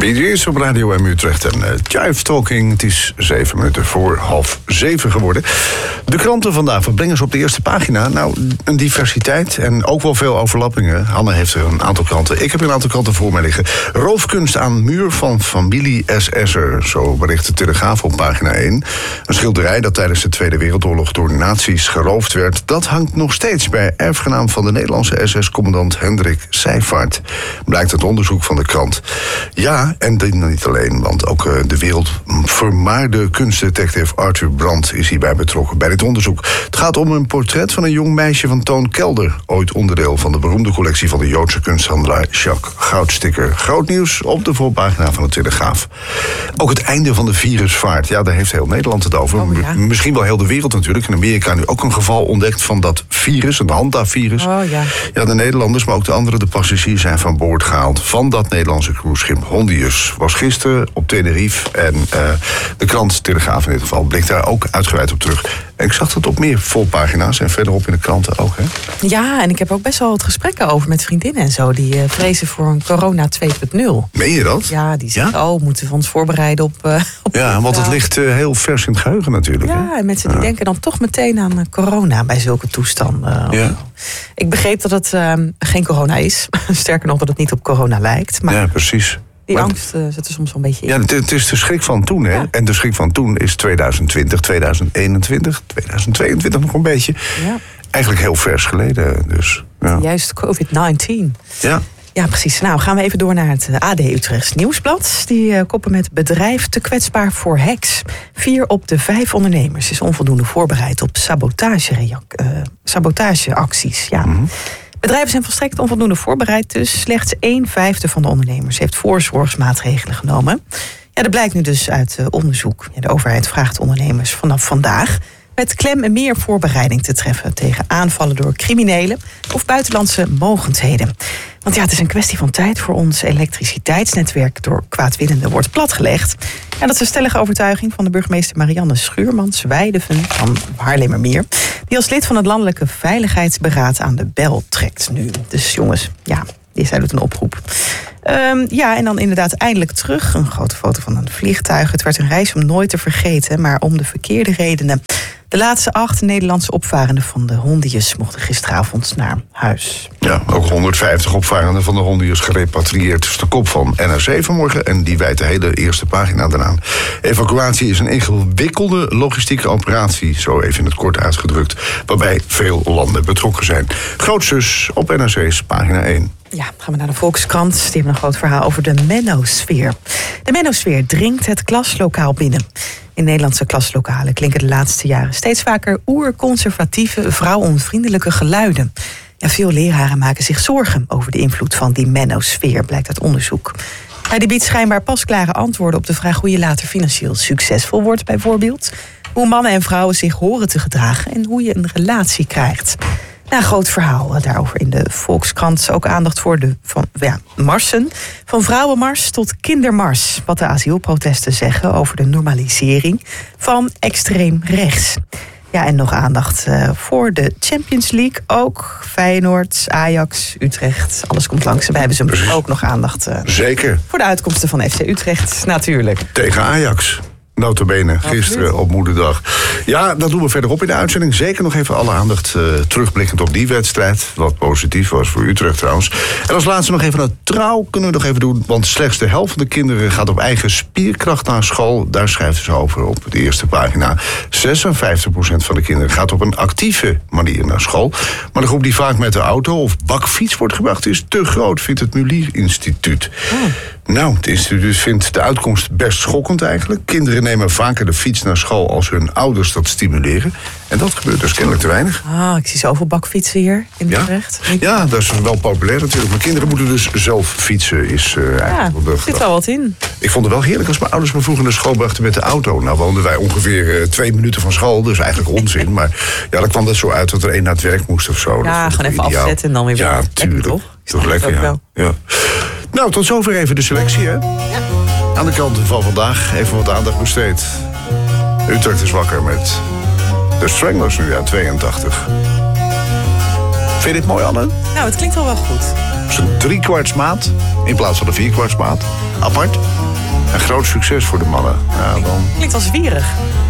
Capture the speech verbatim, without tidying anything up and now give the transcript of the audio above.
Wie is op Radio M Utrecht en uh, Jive Talking. Het is zeven minuten voor half zeven geworden. De kranten vandaag, wat brengen ze op de eerste pagina? Nou, een diversiteit en ook wel veel overlappingen. Hanne heeft er een aantal kranten. Ik heb een aantal kranten voor mij liggen. Roofkunst aan muur van familie S S'er. Zo bericht de Telegraaf op pagina één. Een schilderij dat tijdens de Tweede Wereldoorlog door nazi's geroofd werd. Dat hangt nog steeds bij erfgenaam van de Nederlandse S S-commandant Hendrik Seyfarth. Blijkt uit onderzoek van de krant. Ja, en niet alleen, want ook uh, de wereldvermaarde kunstdetective Arthur Brand is hierbij betrokken bij dit onderzoek. Het gaat om een portret van een jong meisje van Toon Kelder, ooit onderdeel van de beroemde collectie van de Joodse kunsthandelaar Jacques Goudsticker. Groot nieuws op de voorpagina van de Telegraaf. Ook het einde van de virusvaart. Ja, daar heeft heel Nederland het over. Oh, ja. M- misschien wel heel de wereld natuurlijk. In Amerika nu ook een geval ontdekt van dat virus, een hantavirus. Oh, ja. Ja, de Nederlanders, maar ook de andere, de passagiers zijn van boord gehaald van dat Nederlandse cruiseschip Hondius. Was gisteren op Tenerife en uh, de krant Telegraaf in dit geval blikt daar ook uitgebreid op terug. En ik zag dat op meer volpagina's en verderop in de kranten ook, hè? Ja, en ik heb ook best wel wat gesprekken over met vriendinnen en zo. Die uh, vrezen voor een corona twee punt nul. Meen je dat? Ja, die zeggen, Ja? oh, moeten we ons voorbereiden op... Uh, op Ja, want het ligt uh, heel vers in het geheugen natuurlijk. Ja, hè? en mensen die Ja. denken dan toch meteen aan uh, corona bij zulke toestanden. Ja. Ik begreep dat het uh, geen corona is. Sterker nog dat het niet op corona lijkt. Maar Ja, precies. die Maar- angst uh, zit er soms wel een beetje in. Ja, het, het is de schrik van toen, hè? Ja. En de schrik van toen is tweeduizend twintig, tweeduizend eenentwintig, tweeduizend tweeëntwintig nog een beetje. Ja. Eigenlijk heel vers geleden, dus. Ja. Juist covid negentien. Ja. Ja, precies. Nou, gaan we even door naar het A D Utrechts Nieuwsblad. Die uh, koppen met bedrijf te kwetsbaar voor hacks. Vier op de vijf ondernemers is onvoldoende voorbereid op sabotagereac- uh, sabotageacties. Ja. Mm-hmm. Bedrijven zijn volstrekt onvoldoende voorbereid, dus slechts een vijfde van de ondernemers heeft voorzorgsmaatregelen genomen. Ja, dat blijkt nu dus uit uh, onderzoek. Ja, de overheid vraagt ondernemers vanaf vandaag met klem en meer voorbereiding te treffen tegen aanvallen door criminelen of buitenlandse mogendheden. Want ja, het is een kwestie van tijd voor ons elektriciteitsnetwerk door kwaadwillenden wordt platgelegd. En dat is een stellige overtuiging van de burgemeester Marianne Schuurmans-Weideven van Haarlemmermeer, die als lid van het Landelijke Veiligheidsberaad aan de bel trekt nu. Dus jongens, ja, zij doet een oproep. Um, ja, en dan inderdaad eindelijk terug. Een grote foto van een vliegtuig. Het werd een reis om nooit te vergeten, maar om de verkeerde redenen. De laatste acht Nederlandse opvarenden van de Hondius mochten gisteravond naar huis. Ja, ook honderdvijftig opvarenden van de Hondius gerepatrieerd. Dus de kop van N R C vanmorgen en die wijt de hele eerste pagina eraan. Evacuatie is een ingewikkelde logistieke operatie, zo even in het kort uitgedrukt, waarbij veel landen betrokken zijn. Grootzus op N R C's pagina één. Ja, gaan we naar de Volkskrant. Die hebben een groot verhaal over de Menno-sfeer. De Menno-sfeer dringt het klaslokaal binnen. In Nederlandse klaslokalen klinken de laatste jaren steeds vaker oerconservatieve, vrouwonvriendelijke geluiden. Ja, veel leraren maken zich zorgen over de invloed van die Menno-sfeer, blijkt uit onderzoek. Ja, die biedt schijnbaar pasklare antwoorden op de vraag hoe je later financieel succesvol wordt, bijvoorbeeld. Hoe mannen en vrouwen zich horen te gedragen en hoe je een relatie krijgt. Nou, een groot verhaal daarover in de Volkskrant. Ook aandacht voor de van, ja, marsen. Van vrouwenmars tot kindermars. Wat de asielprotesten zeggen over de normalisering van extreem rechts. Ja, en nog aandacht uh, voor de Champions League. Ook Feyenoord, Ajax, Utrecht. Alles komt langs. En wij hebben ze ook nog aandacht uh, Zeker. voor de uitkomsten van F C Utrecht, natuurlijk. Tegen Ajax. Nota bene, gisteren op Moederdag. Ja, dat doen we verderop in de uitzending. Zeker nog even alle aandacht uh, terugblikkend op die wedstrijd. Wat positief was voor Utrecht trouwens. En als laatste nog even naar Trouw kunnen we nog even doen. Want slechts de helft van de kinderen gaat op eigen spierkracht naar school. Daar schrijft ze over op de eerste pagina. zesenvijftig procent van de kinderen gaat op een actieve manier naar school. Maar de groep die vaak met de auto of bakfiets wordt gebracht is te groot, vindt het Mulier Instituut. Oh. Nou, het instituut vindt de uitkomst best schokkend eigenlijk. Kinderen nemen vaker de fiets naar school als hun ouders dat stimuleren. En dat gebeurt dus kennelijk te weinig. Ah, ik zie zoveel bakfietsen hier in Utrecht. Ja? Ja, dat is wel populair natuurlijk. Maar kinderen moeten dus zelf fietsen, is uh, eigenlijk ja, er zit wel wat in. Ik vond het wel heerlijk als mijn ouders me vroeger naar school brachten met de auto. Nou woonden wij ongeveer uh, twee minuten van school, dus eigenlijk onzin. Maar ja, dan kwam dat zo uit dat er één naar het werk moest of zo. Ja, gewoon even ideaal. afzetten en dan weer weer. Ja, tuurlijk. Toch, toch lekker, ja. ja. Nou, tot zover even de selectie, hè? Ja. Aan de kant van vandaag even wat aandacht besteed. Utrecht is wakker met de Stranglers nu uit tweeëntachtig. Vind je dit mooi, Anne? Nou, het klinkt al wel goed. zijn driekwartsmaat in plaats van de vierkwartsmaat. Apart. Een groot succes voor de mannen. Ja, dan... Klinkt als zwierig.